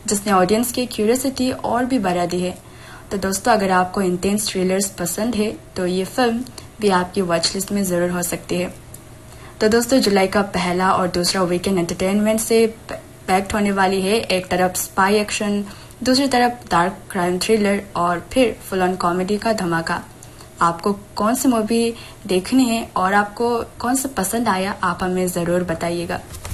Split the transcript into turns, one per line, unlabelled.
जिसने ऑडियंस की क्यूरियोसिटी और भी बढ़ा दी है। तो दोस्तों, अगर आपको इंटेंस थ्रिलर्स पसंद है तो ये फिल्म भी आपकी वॉच लिस्ट में ज़रूर हो सकती है। तो दोस्तों, जुलाई का पहला और दूसरा वीकेंड एंटरटेनमेंट से पैक्ड होने वाली है। एक तरफ स्पाई एक्शन, दूसरी तरफ डार्क क्राइम थ्रिलर और फिर फुल ऑन कॉमेडी का धमाका। आपको कौन सी मूवी देखनी है और आपको कौन सा पसंद आया, आप हमें ज़रूर बताइएगा।